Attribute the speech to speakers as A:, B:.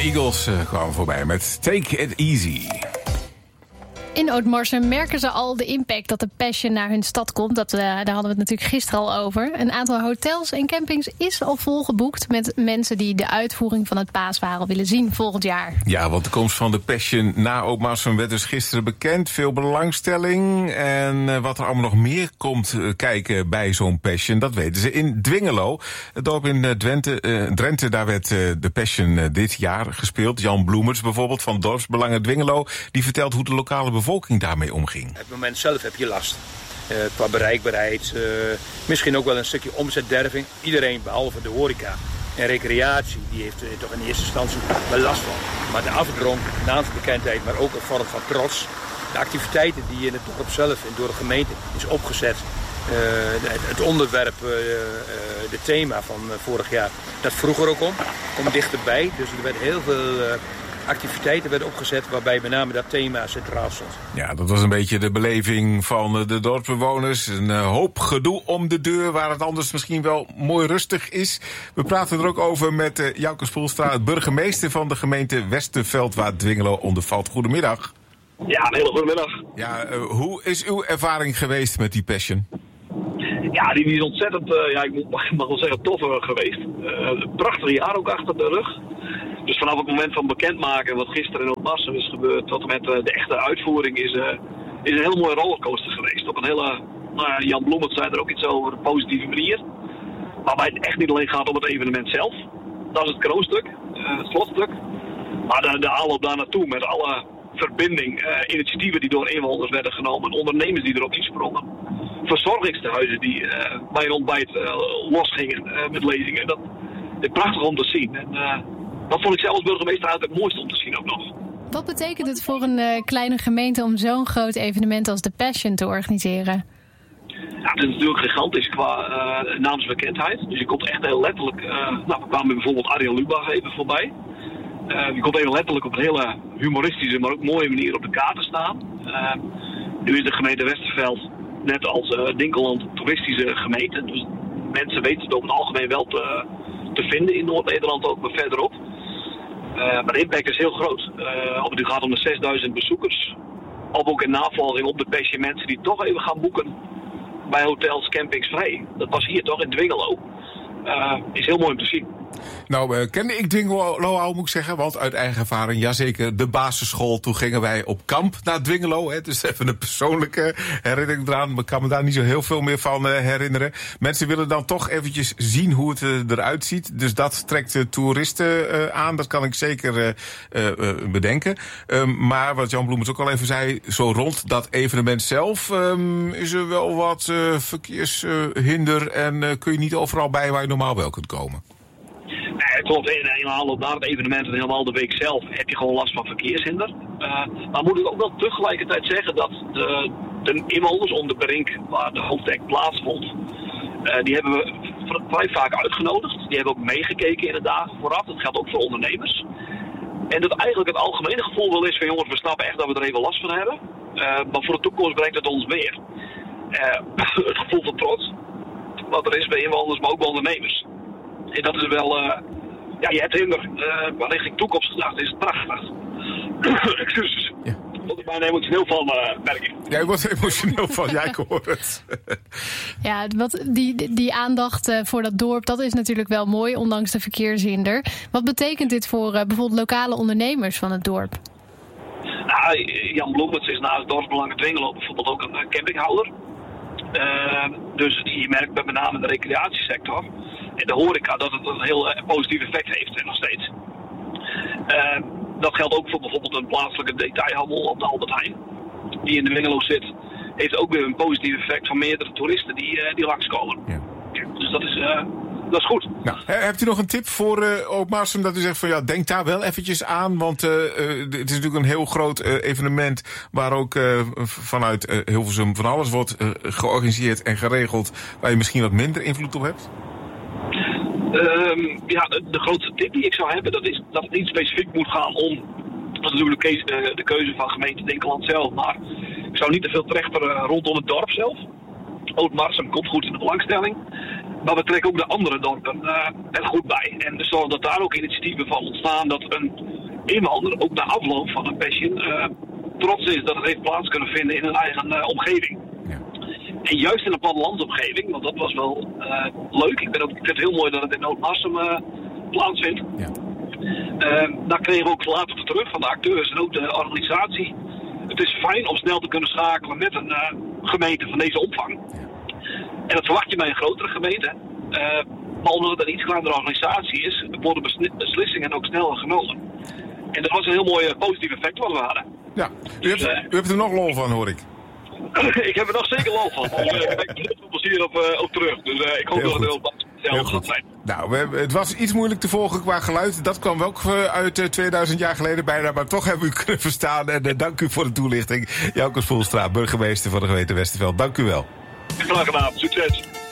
A: Eagles kwamen voorbij met Take It Easy.
B: In Oud-Marsum merken ze al de impact dat de Passion naar hun stad komt. Daar hadden we het natuurlijk gisteren al over. Een aantal hotels en campings is al volgeboekt met mensen die de uitvoering van het paasverhaal willen zien volgend jaar.
A: Ja, want de komst van de Passion naar Oud-Marsum werd dus gisteren bekend. Veel belangstelling. En wat er allemaal nog meer komt kijken bij zo'n Passion, dat weten ze in Dwingelo. Het dorp in Drenthe, daar werd de Passion dit jaar gespeeld. Jan Bloemers bijvoorbeeld van Dorpsbelangen Dwingelo, die vertelt hoe de lokale bevolking daarmee omging.
C: Op het moment zelf heb je last. Qua bereikbaarheid, misschien ook wel een stukje omzetderving. Iedereen behalve de horeca en recreatie, die heeft toch in eerste instantie wel last van. Maar de afdronk, naamsbekendheid, maar ook een vorm van trots. De activiteiten die in het dorp zelf en door de gemeente is opgezet. Het onderwerp, het thema van vorig jaar, dat vroeg er ook om dichterbij. Dus er werd heel veel activiteiten werden opgezet waarbij met name dat thema centraal stond.
A: Ja, dat was een beetje de beleving van de dorpsbewoners. Een hoop gedoe om de deur, waar het anders misschien wel mooi rustig is. We praten er ook over met Jouke Spoelstra, het burgemeester van de gemeente Westerveld, waar Dwingelo onder valt. Goedemiddag.
D: Ja, een hele goede middag.
A: Ja, hoe is uw ervaring geweest met die Passion?
D: Ja, die is ontzettend, ik mag wel zeggen, tof geweest. Een prachtig jaar ook achter de rug. Dus vanaf het moment van bekendmaken wat gisteren in Oud-Marsum is gebeurd, tot en met de echte uitvoering is een hele mooie rollercoaster geweest. Op een hele, Jan Bloemert zei er ook iets over, een positieve manier. Waarbij het echt niet alleen gaat om het evenement zelf. Dat is het kroonstuk, het slotstuk. Maar de aanloop daar naartoe met alle verbinding, initiatieven die door inwoners werden genomen, ondernemers die erop insprongen. Verzorgingstehuizen die bij een ontbijt losgingen met lezingen. Dat is prachtig om te zien. En dat vond ik zelf als burgemeester eigenlijk het mooiste om te zien ook nog.
B: Wat betekent het voor een kleine gemeente om zo'n groot evenement als de Passion te organiseren?
D: Ja, het is natuurlijk gigantisch qua naamsbekendheid. Dus je komt echt heel letterlijk. We kwamen bijvoorbeeld Arjen Lubach even voorbij. Je komt even letterlijk op een hele humoristische, maar ook mooie manier op de kaart te staan. Nu is de gemeente Westerveld net als Dinkeland een toeristische gemeente. Dus mensen weten het over het algemeen wel te vinden in Noord-Nederland ook, maar verderop. Maar de impact is heel groot. Of het nu gaat om de 6000 bezoekers, of ook in navolging op de Passion mensen die toch even gaan boeken bij hotels, campings vrij. Dat was hier toch in Dwingelo. Is heel mooi om te zien.
A: Nou, kende ik Dwingelo al, moet ik zeggen, want uit eigen ervaring, jazeker, de basisschool, toen gingen wij op kamp naar Dwingelo. Hè, dus even een persoonlijke herinnering eraan. Ik kan me daar niet zo heel veel meer van herinneren. Mensen willen dan toch eventjes zien hoe het eruit ziet. Dus dat trekt toeristen aan, dat kan ik zeker bedenken. Maar wat Jan Bloemers ook al even zei, zo rond dat evenement zelf is er wel wat verkeershinder en kun je niet overal bij waar je normaal wel kunt komen.
D: Nee, klopt. In aanloop naar het evenement en helemaal de week zelf heb je gewoon last van verkeershinder. Maar moet ik ook wel tegelijkertijd zeggen dat de inwoners om de Brink, waar de hoofdact plaatsvond, die hebben we vrij vaak uitgenodigd. Die hebben ook meegekeken in de dagen vooraf. Dat geldt ook voor ondernemers. En dat eigenlijk het algemene gevoel wel is van jongens, we snappen echt dat we er even last van hebben. Maar voor de toekomst brengt het ons meer. Het gevoel van trots wat er is bij inwoners, maar ook bij ondernemers. En dat is wel, je hebt hinder. Maar richting toekomst gedacht is het prachtig. Excuses. Ja. Ik word er bijna emotioneel van, merk ik.
A: Jij wordt er emotioneel van, jij hoort het.
B: Ja, die aandacht voor dat dorp, dat is natuurlijk wel mooi, ondanks de verkeershinder. Wat betekent dit voor bijvoorbeeld lokale ondernemers van het dorp?
D: Nou, Jan Bloemers is naast Dorpsbelangen Dwingelo bijvoorbeeld ook een campinghouder. Dus je merkt met name de recreatiesector en de horeca dat het een heel positief effect heeft nog steeds. Dat geldt ook voor bijvoorbeeld een plaatselijke detailhandel op de Albert Heijn, die in de Dwingelo zit. Heeft ook weer een positief effect van meerdere toeristen die langskomen. Ja. Dus dat is goed.
A: Nou, hebt u nog een tip voor Oud-Marsum dat u zegt van ja, denk daar wel eventjes aan, want het is natuurlijk een heel groot evenement waar ook vanuit Hilversum van alles wordt georganiseerd en geregeld, waar je misschien wat minder invloed op hebt?
D: De grootste tip die ik zou hebben, dat is dat het niet specifiek moet gaan om, dat is natuurlijk de keuze van gemeente Dinkeland zelf, maar ik zou niet te veel trechteren rondom het dorp zelf. Oud-Marsum komt goed in de belangstelling. Maar we trekken ook de andere dorpen er goed bij. En dus zorgen dat daar ook initiatieven van ontstaan. Dat een inwoner ook na afloop van een Passion trots is dat het heeft plaats kunnen vinden in een eigen omgeving.
A: Ja.
D: En juist in een plattelandsomgeving, want dat was wel leuk. Ik vind het heel mooi dat het in Oud-Marsum plaatsvindt.
A: Ja.
D: Daar kregen we ook later terug van de acteurs en ook de organisatie. Het is fijn om snel te kunnen schakelen met een gemeente van deze omvang.
A: Ja.
D: En dat verwacht je bij een grotere gemeente. Maar omdat het een iets kleinere organisatie is, worden beslissingen ook sneller genomen. En dat was een heel mooi positief effect wat we hadden.
A: Ja, u hebt er nog lol van, hoor ik.
D: Ik heb er nog zeker lol van. Ik heb er heel veel plezier op terug. Dus ik hoop dat het heel goed zijn.
A: Nou, het was iets moeilijk te volgen qua geluid. Dat kwam wel uit 2000 jaar geleden bijna. Maar toch hebben we u kunnen verstaan. En dank u voor de toelichting. Jouke Spoelstra, burgemeester van de gemeente Westerveld. Dank u wel.
D: Graag gedaan. Succes.